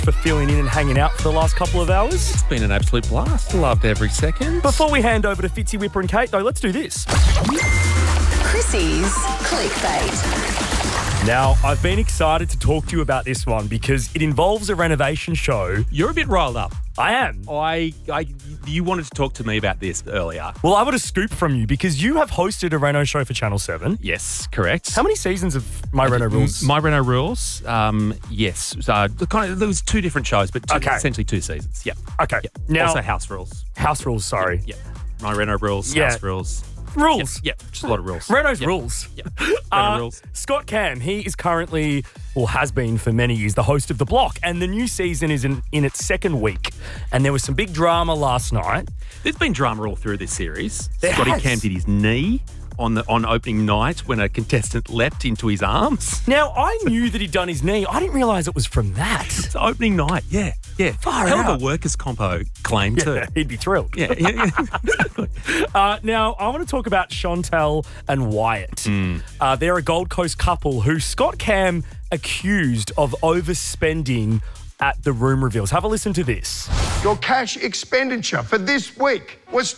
for filling in and hanging out for the last couple of hours. It's been an absolute blast. Loved every second. Before we hand over to Fitzy, Whipper and Kate, though, let's do this. Chrissy's Clickbait. Now, I've been excited to talk to you about this one because it involves a renovation show. You're a bit riled up. I am. You wanted to talk to me about this earlier. Well, I got a scoop from you because you have hosted a reno show for Channel 7. Yes, correct. How many seasons of My Reno Rules? My Reno Rules, yes. There was two different shows, but essentially 2 seasons. Yeah. Okay. Yep. Now, also House Rules. House Rules, sorry. Yeah. My Reno Rules, Yeah. House Rules. Rules. Yeah, just a lot of rules. Reno's rules. Yeah. Reno Rules. Scott Cam, he is currently, or has been for many years, the host of The Block, and the new season is in its second week. And there was some big drama last night. There's been drama all through this series. There Scotty has. Cam did his knee on opening night when a contestant leapt into his arms. Now, I knew that he'd done his knee. I didn't realise it was from that. It's opening night, yeah. Far Hell out. of a workers' compo claim too. He'd be thrilled. Yeah. Exactly. Now, I want to talk about Chantel and Wyatt. They're a Gold Coast couple who Scott Cam accused of overspending at the room reveals. Have a listen to this. Your cash expenditure for this week was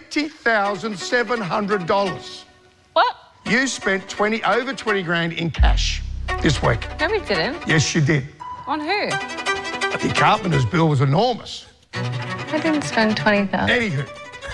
$20,700. What? You spent over 20 grand in cash this week. No, we didn't. Yes, you did. On who? The carpenter's bill was enormous. I didn't spend 20,000. Anywho,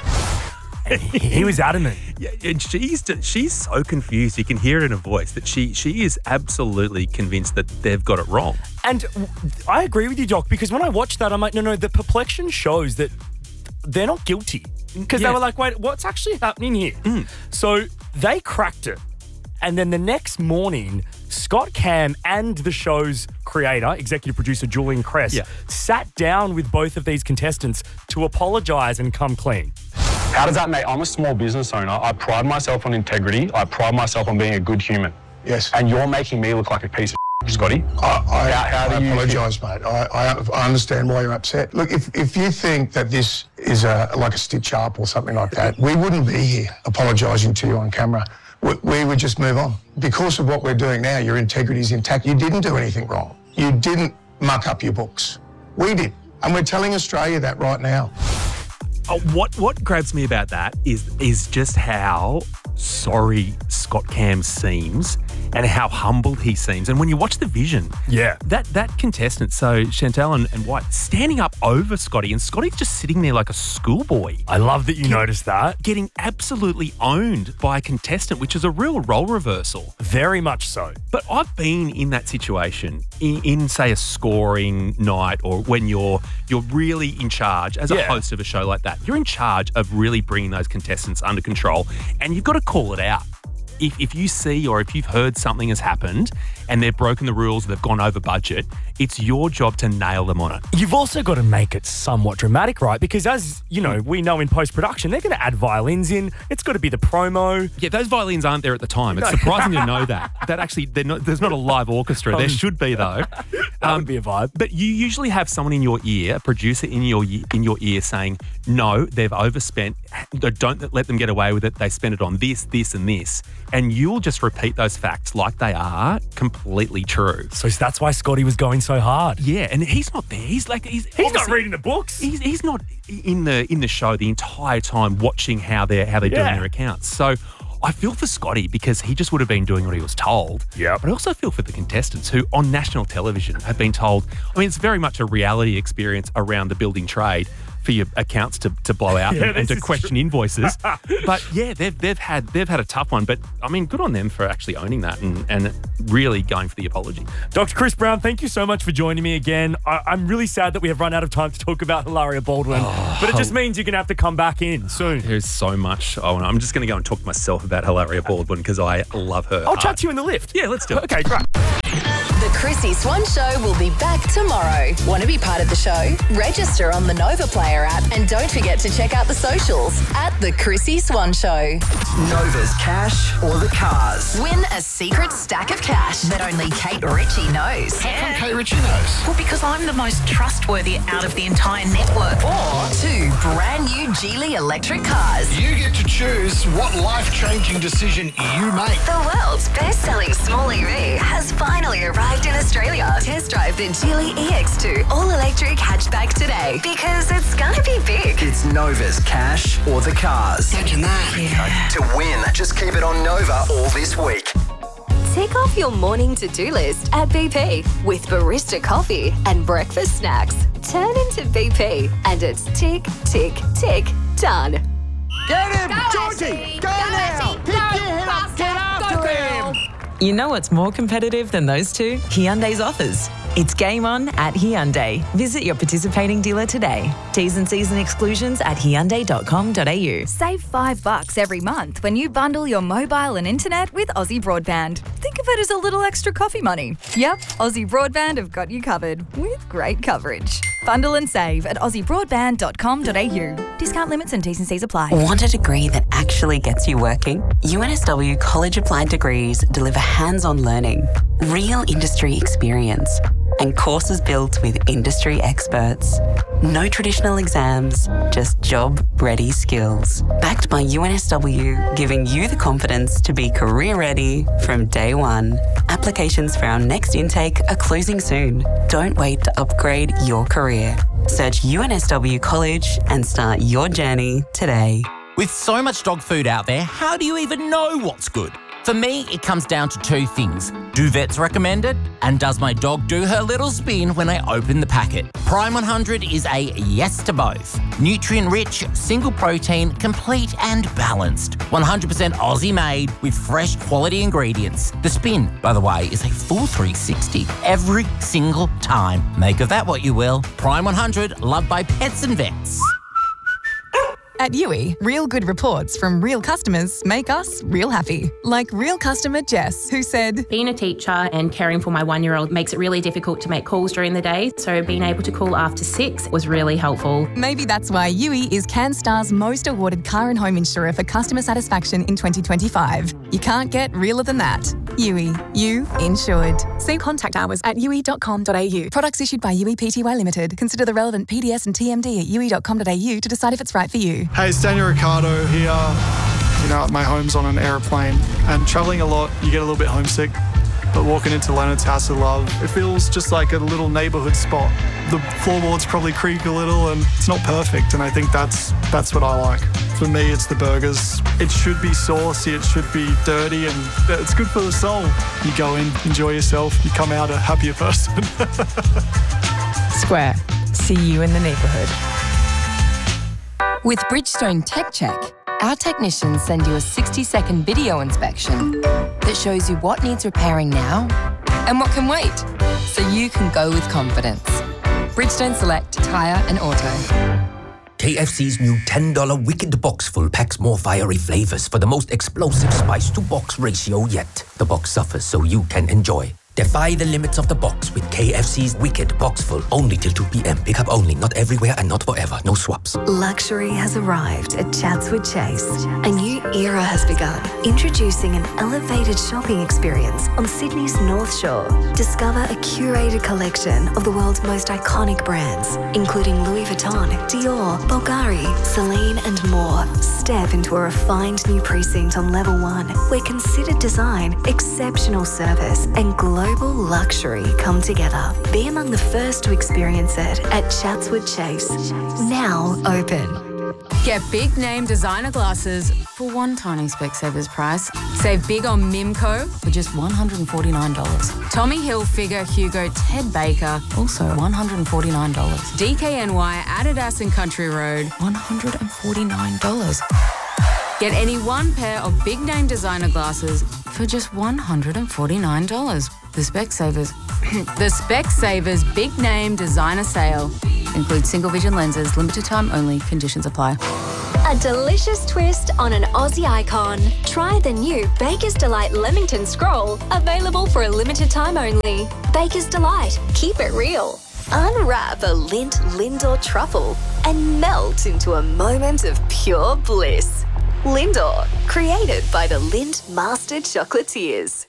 He was adamant. Yeah, and she's so confused. You can hear it in her voice that she is absolutely convinced that they've got it wrong. And I agree with you, Doc, because when I watched that, I'm like, no, the perplexion shows that they're not guilty. Because they were like, wait, what's actually happening here? So they cracked it. And then the next morning, Scott Cam and the show's creator, executive producer Julian Kress, sat down with both of these contestants to apologise and come clean. How does that make... I'm a small business owner. I pride myself on integrity. I pride myself on being a good human. yes. And you're making me look like a piece of Scotty. I do you apologise, mate. I understand why you're upset. Look, if you think that this is like a stitch up or something like that, we wouldn't be here apologising to you on camera. We would just move on. Because of what we're doing now, your integrity is intact. You didn't do anything wrong. You didn't muck up your books. We did. And we're telling Australia that right now. What grabs me about that is just how sorry Scott Cam seems and how humbled he seems. And when you watch the vision, that contestant, so Chantel and White, standing up over Scotty, and Scotty's just sitting there like a schoolboy. I love that you noticed that. Getting absolutely owned by a contestant, which is a real role reversal. Very much so. But I've been in that situation in say, a scoring night, or when you're really in charge as a host of a show like that. You're in charge of really bringing those contestants under control, and you've got to call it out. If you see or if you've heard something has happened and they've broken the rules, they've gone over budget, it's your job to nail them on it. You've also got to make it somewhat dramatic, right? Because as, you know, we know in post-production, they're going to add violins in. It's got to be the promo. Yeah, those violins aren't there at the time. It's surprising to know that. That actually, there's not a live orchestra. There should be, though. That would be a vibe. But you usually have someone in your ear, a producer in your ear saying, no, they've overspent. Don't let them get away with it. They spent it on this, this and this. And you'll just repeat those facts like they are completely true. So that's why Scotty was going so hard. Yeah, and he's not there. He's not reading the books. He's not in the show the entire time watching how they're doing their accounts. So I feel for Scotty because he just would have been doing what he was told. Yeah. But I also feel for the contestants who on national television have been told, I mean, it's very much a reality experience around the building trade for your accounts to blow out and to question invoices. But yeah, they've had a tough one. But I mean, good on them for actually owning that and really going for the apology. Dr. Chris Brown, thank you so much for joining me again. I'm really sad that we have run out of time to talk about Hilaria Baldwin, but it just means you're going to have to come back in soon. There's so much. I'm just going to go and talk to myself about Hilaria Baldwin because I love her. I'll chat to you in the lift. Yeah, let's do it. Okay, great. The Chrissy Swan Show will be back tomorrow. Want to be part of the show? Register on the Nova Player app and don't forget to check out the socials at The Chrissy Swan Show. Nova's cash or the cars? Win a secret stack of cash that only Kate Ritchie knows. How come Kate Ritchie knows? Well, because I'm the most trustworthy out of the entire network. Or 2 brand new Geely electric cars. You get to choose what life-changing decision you make. The world's best-selling small EV has finally arrived best in Australia. Test drive the Geely EX2 all-electric hatchback today because it's gonna be big. It's Nova's Cash or the Cars. Imagine that. Yeah. To win, just keep it on Nova all this week. Tick off your morning to-do list at BP with barista coffee and breakfast snacks. Turn into BP and it's tick, tick, tick, done. Get him, Georgie! Go now! Pick your head up, get after him! You know what's more competitive than those two? Hyundai's offers. It's game on at Hyundai. Visit your participating dealer today. T's and C's and exclusions at hyundai.com.au. Save $5 every month when you bundle your mobile and internet with Aussie Broadband. Think of it as a little extra coffee money. Yep, Aussie Broadband have got you covered with great coverage. Bundle and save at aussiebroadband.com.au. Discount limits and T's and C's apply. Want a degree that actually gets you working? UNSW College Applied Degrees deliver hands-on learning, real industry experience, and courses built with industry experts. No traditional exams, just job-ready skills. Backed by UNSW, giving you the confidence to be career-ready from day one. Applications for our next intake are closing soon. Don't wait to upgrade your career. Search UNSW College and start your journey today. With so much dog food out there, how do you even know what's good? For me, it comes down to two things. Do vets recommend it? And does my dog do her little spin when I open the packet? Prime 100 is a yes to both. Nutrient-rich, single protein, complete and balanced. 100% Aussie made with fresh quality ingredients. The spin, by the way, is a full 360 every single time. Make of that what you will. Prime 100, loved by pets and vets. At Yui, real good reports from real customers make us real happy. Like real customer Jess, who said, being a teacher and caring for my 1-year-old makes it really difficult to make calls during the day, so being able to call after 6 was really helpful. Maybe that's why Yui is CanStar's most awarded car and home insurer for customer satisfaction in 2025. You can't get realer than that. Yui, you insured. See contact hours at yui.com.au. Products issued by Yui Pty Limited. Consider the relevant PDS and TMD at yui.com.au to decide if it's right for you. Hey, it's Daniel Ricciardo here. You know, my home's on an aeroplane, and travelling a lot, you get a little bit homesick. But walking into Leonard's House of Love, it feels just like a little neighbourhood spot. The floorboards probably creak a little, and it's not perfect, and I think that's what I like. For me, it's the burgers. It should be saucy, it should be dirty, and it's good for the soul. You go in, enjoy yourself, you come out a happier person. Square. See you in the neighbourhood. With Bridgestone Tech Check, our technicians send you a 60-second video inspection that shows you what needs repairing now and what can wait, so you can go with confidence. Bridgestone Select Tyre and Auto. KFC's new $10 Wicked Box Full packs more fiery flavours for the most explosive spice-to-box ratio yet. The box suffers so you can enjoy. Defy the limits of the box with KFC's Wicked Box Full, only till 2 p.m. Pick up only, not everywhere and not forever. No swaps. Luxury has arrived at Chatswood Chase. A new era has begun, introducing an elevated shopping experience on Sydney's North Shore. Discover a curated collection of the world's most iconic brands, including Louis Vuitton, Dior, Bulgari, Celine and more. Step into a refined new precinct on level 1, where considered design, exceptional service and global luxury come together. Be among the first to experience it at Chatswood Chase. Now open. Get big name designer glasses for one tiny Specsavers price. Save big on Mimco for just $149. Tommy Hilfiger, Hugo, Ted Baker, also $149. DKNY, Adidas and Country Road, $149. Get any one pair of big name designer glasses for just $149. The Specsavers Big Name Designer Sale includes single vision lenses, limited time only, conditions apply. A delicious twist on an Aussie icon. Try the new Baker's Delight Leamington Scroll, available for a limited time only. Baker's Delight, keep it real. Unwrap a Lindt Lindor truffle and melt into a moment of pure bliss. Lindor, created by the Lindt Master Chocolatiers.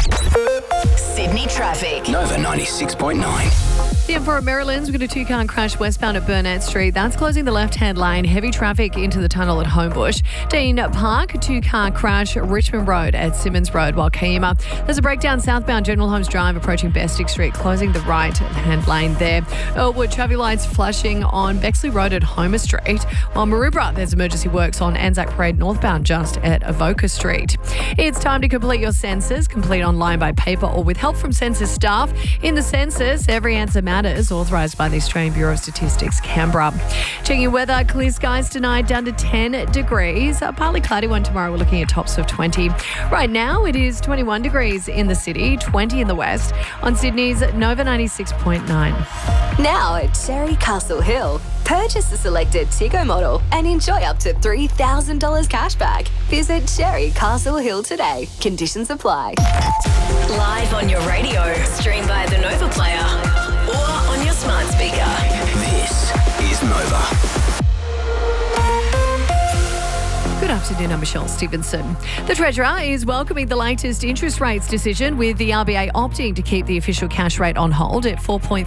Sydney traffic. Nova 96.9. The M4 at Maryland's, we've got a two-car crash westbound at Burnett Street. That's closing the left-hand lane. Heavy traffic into the tunnel at Homebush. Dean Park, a two-car crash Richmond Road at Simmons Road, while Kiama. There's a breakdown southbound General Holmes Drive approaching Bestick Street, closing the right-hand lane there. Elwood, traffic lights flashing on Bexley Road at Homer Street, while Maroubra, there's emergency works on Anzac Parade northbound just at Avoca Street. It's time to complete your census. Complete online by paper or with help from census staff. In the census, every answer matters. Authorised by the Australian Bureau of Statistics, Canberra. Checking weather, clear skies tonight down to 10 degrees. A partly cloudy one tomorrow. We're looking at tops of 20. Right now, it is 21 degrees in the city, 20 in the west. On Sydney's Nova 96.9. Now at Cherry Castle Hill. Purchase the selected Tigo model and enjoy up to $3,000 cash back. Visit Cherry Castle Hill today. Conditions apply. Live on your radio. Stream via the Nova Player or on your smart speaker. This is Nova. Good afternoon, I'm Michelle Stevenson. The Treasurer is welcoming the latest interest rates decision, with the RBA opting to keep the official cash rate on hold at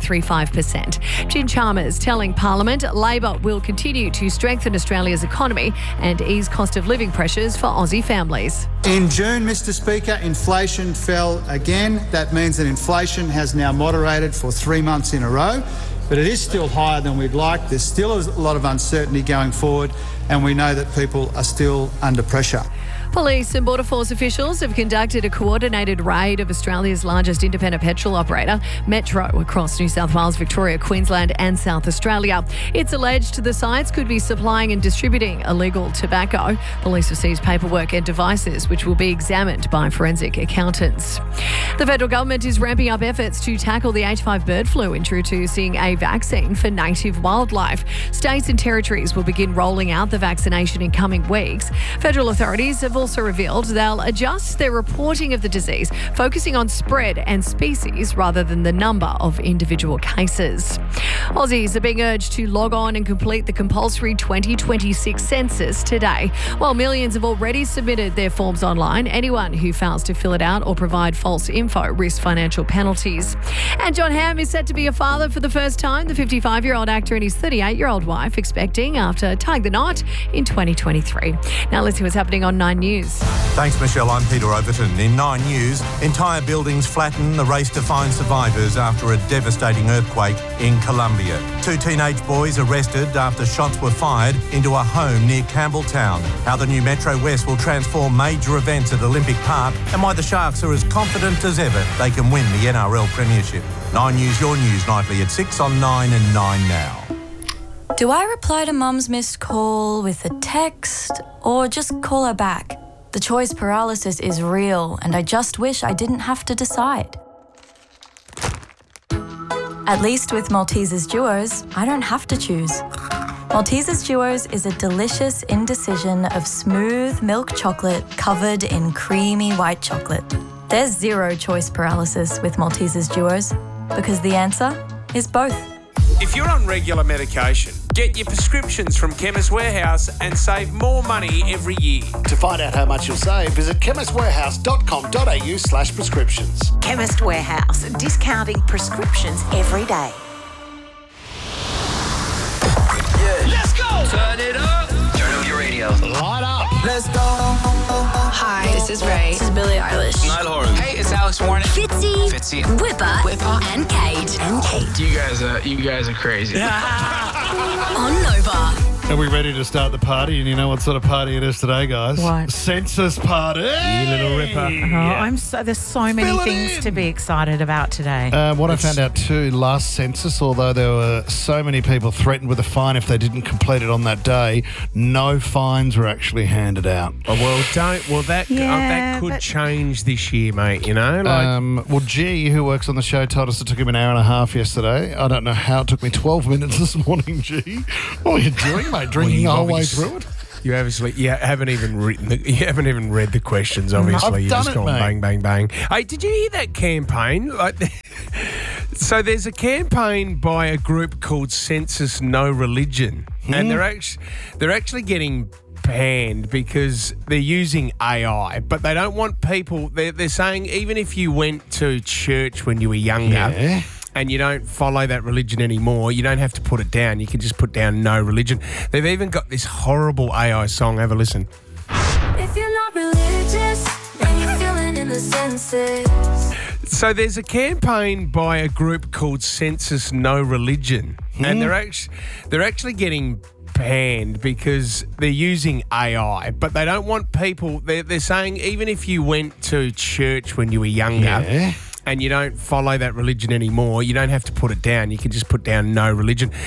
4.35%. Jim Chalmers telling Parliament Labor will continue to strengthen Australia's economy and ease cost of living pressures for Aussie families. In June, Mr. Speaker, inflation fell again. That means that inflation has now moderated for 3 months in a row, but it is still higher than we'd like. There's still a lot of uncertainty going forward, and we know that people are still under pressure. Police and Border Force officials have conducted a coordinated raid of Australia's largest independent petrol operator, Metro, across New South Wales, Victoria, Queensland and South Australia. It's alleged the sites could be supplying and distributing illegal tobacco. Police have seized paperwork and devices which will be examined by forensic accountants. The federal government is ramping up efforts to tackle the H5 bird flu, introducing a vaccine for native wildlife. States and territories will begin rolling out the vaccination in coming weeks. Federal authorities have also revealed they'll adjust their reporting of the disease, focusing on spread and species rather than the number of individual cases. Aussies are being urged to log on and complete the compulsory 2026 census today. While millions have already submitted their forms online, anyone who fails to fill it out or provide false info risks financial penalties. And John Hamm is set to be a father for the first time. The 55-year-old actor and his 38-year-old wife expecting after tying the knot in 2023. Now let's see what's happening on 9 News. Thanks, Michelle. I'm Peter Overton. In 9 News, entire buildings flatten, the race to find survivors after a devastating earthquake in Colombia. 2 teenage boys arrested after shots were fired into a home near Campbelltown. How the new Metro West will transform major events at Olympic Park, and why the Sharks are as confident as ever they can win the NRL Premiership. 9 News, your news nightly at 6 on 9 and 9 now. Do I reply to Mum's missed call with a text or just call her back? The choice paralysis is real, and I just wish I didn't have to decide. At least with Maltesers Duos, I don't have to choose. Maltesers Duos is a delicious indecision of smooth milk chocolate covered in creamy white chocolate. There's zero choice paralysis with Maltesers Duos, because the answer is both. If you're on regular medication, get your prescriptions from Chemist Warehouse and save more money every year. To find out how much you'll save, visit chemistwarehouse.com.au/prescriptions. Chemist Warehouse, discounting prescriptions every day. Let's go! Turn it up! Turn up your radio. Light up! Let's go! Hi, this is Ray. This is Billie Eilish. Niall Horan. Hey, it's Alex Warren. Fitzy. Whipper. And Kate. You guys are crazy. On Nova. Are we ready to start the party? And you know what sort of party it is today, guys? What? Census party. You little ripper. There's so many things to be excited about today. What I found out too, last census, although there were so many people threatened with a fine if they didn't complete it on that day, no fines were actually handed out. That could change this year, mate, you know? G, who works on the show, told us it took him an hour and a half yesterday. I don't know how it took me 12 minutes this morning, G. What are you doing, mate? Drinking the whole way through it? You obviously haven't even read the questions, obviously. I've You've just done it, gone mate. bang, bang, bang. Hey, did you hear that campaign? So there's a campaign by a group called Census No Religion, and they're actually getting panned because they're using AI, but they don't want people. They're saying even if you went to church when you were younger. And you don't follow that religion anymore, you don't have to put it down. You can just put down no religion. They've even got this horrible AI song. Have a listen. If you're not religious and you're feeling in the senses. So there's a campaign by a group called Census No Religion, and they're actually getting panned because they're using AI, but they don't want people. They're saying even if you went to church when you were younger. And you don't follow that religion anymore, you don't have to put it down. You can just put down no religion.